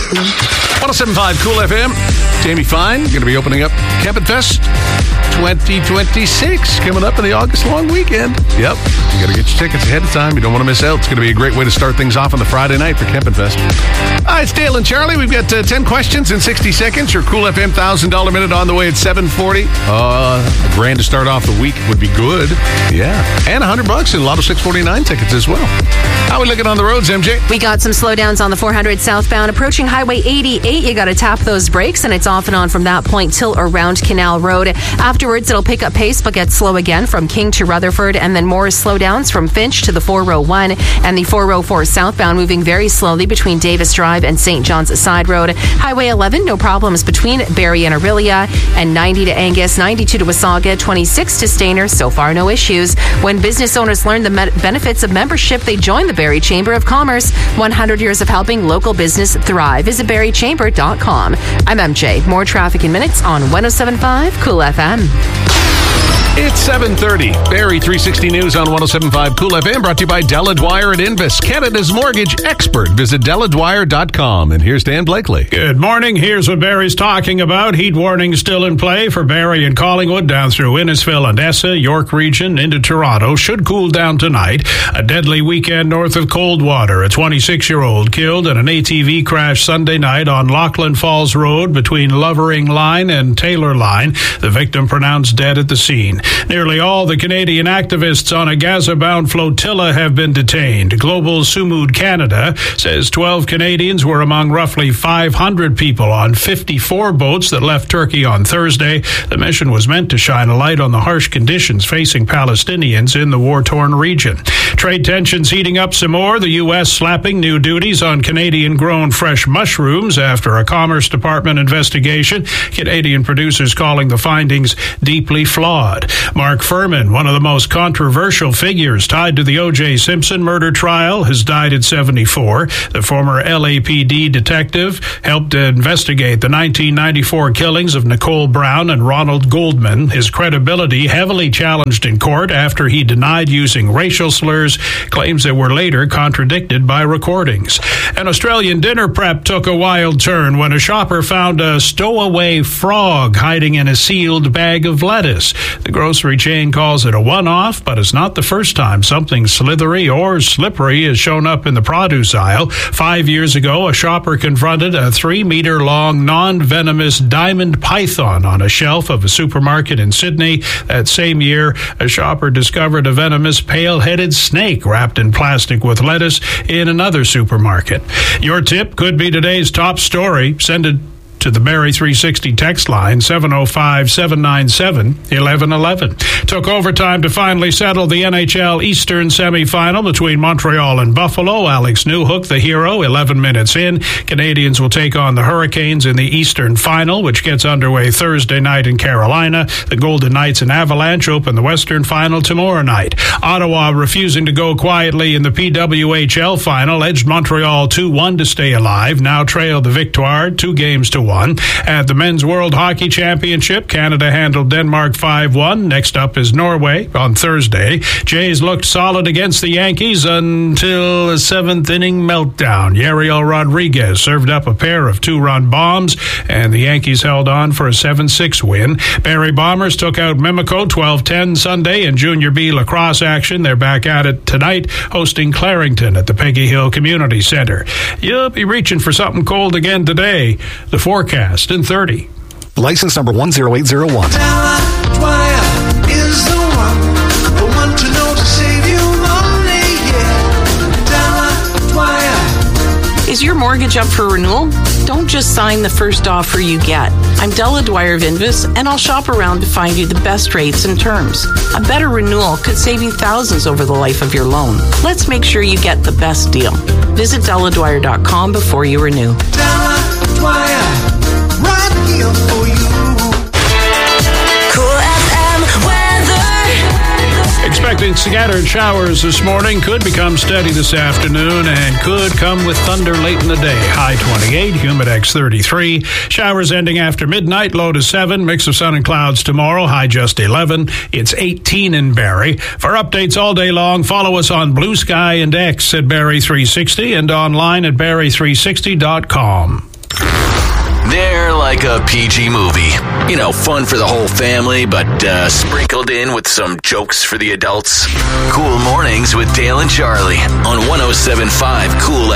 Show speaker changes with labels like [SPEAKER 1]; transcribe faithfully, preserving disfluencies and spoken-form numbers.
[SPEAKER 1] one oh seven point five Cool F M. Jamie Fine going to be opening up Kempin Fest twenty twenty-six coming up in the August long weekend. Yep. You got to get your tickets ahead of time. You don't want to miss out. It's going to be a great way to start things off on the Friday night for Kempin Fest. Hi, it's Dale and Charlie. We've got uh, ten questions in sixty seconds. Your Cool F M one thousand dollars minute on the way at seven forty. Uh, a grand to start off the week would be good. Yeah. And one hundred bucks in Lotto six forty-nine tickets as well. How are we looking on the roads, M J?
[SPEAKER 2] We got some slowdowns on the four hundred southbound approaching Highway eighty-eight. You got to tap those brakes, and it's off and on from that point till around Canal Road. Afterwards, it'll pick up pace but get slow again from King to Rutherford, and then more slowdowns from Finch to the four oh one and the four oh four southbound, moving very slowly between Davis Drive and Saint John's Side Road. Highway eleven, no problems between Barrie and Orillia, and ninety to Angus, ninety-two to Wasaga, twenty-six to Stainer. So far, no issues. When business owners learn the me- benefits of membership, they join the Barrie Chamber of Commerce. one hundred years of helping local business thrive. Visit barrie chamber dot com. I'm M J. More traffic in minutes on one oh seven point five Cool F M.
[SPEAKER 1] It's seven thirty. Barrie three sixty News on one oh seven point five Cool F M, brought to you by Della Dwyer at Invis, Canada's mortgage expert. Visit della dwyer dot com. And here's Dan Blakely.
[SPEAKER 3] Good morning. Here's what Barrie's talking about. Heat warnings still in play for Barrie and Collingwood down through Innisfil and Essa, York region into Toronto. Should cool down tonight. A deadly weekend north of Coldwater. A twenty-six-year-old killed in an A T V crash Sunday night on Lachlan Falls Road between Lovering Line and Taylor Line. The victim pronounced dead at the scene. Nearly all the Canadian activists on a Gaza-bound flotilla have been detained. Global Sumud Canada says twelve Canadians were among roughly five hundred people on fifty-four boats that left Turkey on Thursday. The mission was meant to shine a light on the harsh conditions facing Palestinians in the war-torn region. Trade tensions heating up some more. The U S slapping new duties on Canadian-grown fresh mushrooms after a Commerce Department investigation. Canadian producers calling the findings deeply flawed. Mark Furman, one of the most controversial figures tied to the O J Simpson murder trial, has died at seventy-four. The former L A P D detective helped investigate the nineteen ninety-four killings of Nicole Brown and Ronald Goldman. His credibility heavily challenged in court after he denied using racial slurs, claims that were later contradicted by recordings. An Australian dinner prep took a wild turn when a shopper found a stowaway frog hiding in a sealed bag of lettuce. The grocery chain calls it a one-off, but it's not the first time something slithery or slippery has shown up in the produce aisle. Five years ago, a shopper confronted a three-meter-long, non-venomous diamond python on a shelf of a supermarket in Sydney. That same year, a shopper discovered a venomous pale-headed snake wrapped in plastic with lettuce in another supermarket. Your tip could be today's top story. Send it to the Barrie three sixty text line, seven oh five, seven nine seven, one one one one. Took overtime to finally settle the N H L Eastern semifinal between Montreal and Buffalo. Alex Newhook, the hero, eleven minutes in. Canadians will take on the Hurricanes in the Eastern final, which gets underway Thursday night in Carolina. The Golden Knights and Avalanche open the Western final tomorrow night. Ottawa, refusing to go quietly in the P W H L final, edged Montreal two one to stay alive. Now trail the Victoire two games to one. At the Men's World Hockey Championship, Canada handled Denmark five one. Next up is Norway on Thursday. Jays looked solid against the Yankees until a seventh inning meltdown. Yariel Rodriguez served up a pair of two-run bombs, and the Yankees held on for a seven six win. Barrie Bombers took out Mimico twelve ten Sunday in Junior B lacrosse action. They're back at it tonight, hosting Clarington at the Peggy Hill Community Center. You'll be reaching for something cold again today. The forecast in thirty.
[SPEAKER 4] License number one zero eight zero one.
[SPEAKER 5] Della Dwyer is the one, the one to know to save you money, yeah. Della Dwyer.
[SPEAKER 6] Is your mortgage up for renewal? Don't just sign the first offer you get. I'm Della Dwyer of Invis, and I'll shop around to find you the best rates and terms. A better renewal could save you thousands over the life of your loan. Let's make sure you get the best deal. Visit della dwyer dot com before you renew.
[SPEAKER 5] Della Dwyer, right here for you.
[SPEAKER 7] Cool F M weather.
[SPEAKER 3] Expecting scattered showers this morning, could become steady this afternoon, and could come with thunder late in the day. High twenty-eight, Humidex thirty-three. Showers ending after midnight, low to seven. Mix of sun and clouds tomorrow, high just eleven. It's eighteen in Barrie. For updates all day long, follow us on Blue Sky and X at Barrie three sixty and online at barrie three sixty dot com.
[SPEAKER 8] They're like a P G movie. You know, fun for the whole family, but uh, sprinkled in with some jokes for the adults. Cool Mornings with Dale and Charlie on one oh seven point five Cool